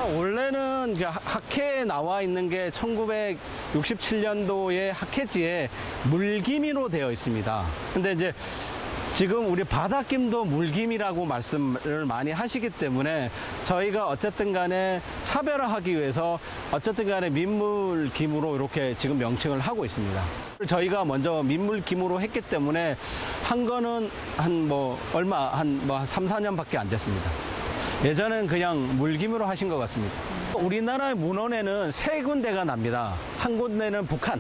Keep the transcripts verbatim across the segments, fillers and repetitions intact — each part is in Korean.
원래는 이제 학회에 나와 있는 게 천구백육십칠 년도에 학회지에 물기미로 되어 있습니다. 근데 이제 지금 우리 바닷김도 물김이라고 말씀을 많이 하시기 때문에 저희가 어쨌든 간에 차별화하기 위해서 어쨌든 간에 민물김으로 이렇게 지금 명칭을 하고 있습니다. 저희가 먼저 민물김으로 했기 때문에 한 거는 한 뭐 얼마 한 뭐 삼, 사 년밖에 안 됐습니다. 예전엔 그냥 물김으로 하신 것 같습니다. 우리나라의 문헌에는 세 군데가 납니다. 한 군데는 북한,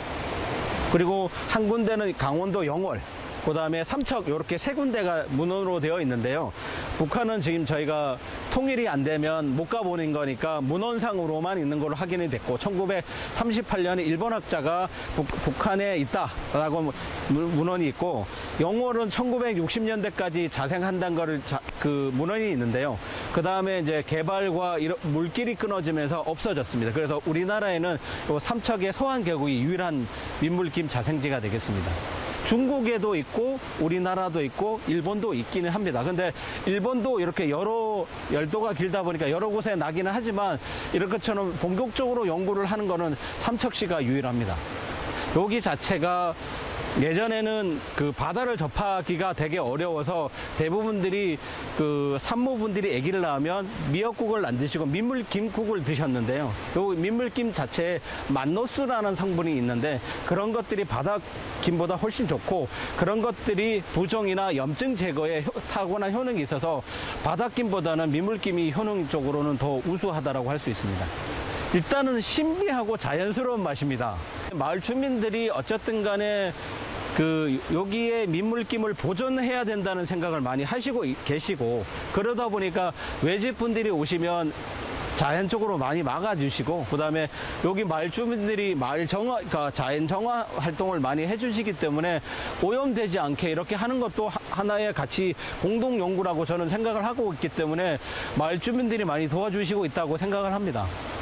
그리고 한 군데는 강원도 영월, 그 다음에 삼척, 이렇게 세 군데가 문헌으로 되어 있는데요. 북한은 지금 저희가 통일이 안 되면 못 가보는 거니까 문헌상으로만 있는 걸로 확인이 됐고, 천구백삼십팔 년에 일본 학자가 북, 북한에 있다라고 문헌이 있고, 영월은 천구백육십 년대까지 자생한다는 거를 자, 그 문헌이 있는데요. 그 다음에 이제 개발과 이런 물길이 끊어지면서 없어졌습니다. 그래서 우리나라에는 요 삼척의 소환계곡이 유일한 민물김 자생지가 되겠습니다. 중국에도 있고 우리나라도 있고 일본도 있기는 합니다. 근데 일본도 이렇게 여러 열도가 길다 보니까 여러 곳에 나기는 하지만 이런 것처럼 본격적으로 연구를 하는 거는 삼척시가 유일합니다. 여기 자체가 예전에는 그 바다를 접하기가 되게 어려워서 대부분들이 그 산모분들이 아기를 낳으면 미역국을 안 드시고 민물김국을 드셨는데요. 요 민물김 자체에 만노스라는 성분이 있는데 그런 것들이 바닷김보다 훨씬 좋고, 그런 것들이 부종이나 염증 제거에 타고난 효능이 있어서 바닷김보다는 민물김이 효능적으로는 더 우수하다라고 할 수 있습니다. 일단은 신비하고 자연스러운 맛입니다. 마을 주민들이 어쨌든 간에 그 여기에 민물김을 보존해야 된다는 생각을 많이 하시고 계시고, 그러다 보니까 외집 분들이 오시면 자연적으로 많이 막아주시고, 그 다음에 여기 마을 주민들이 마을 정화, 그러니까 자연 정화 활동을 많이 해주시기 때문에 오염되지 않게 이렇게 하는 것도 하나의 같이 공동 연구라고 저는 생각을 하고 있기 때문에 마을 주민들이 많이 도와주시고 있다고 생각을 합니다.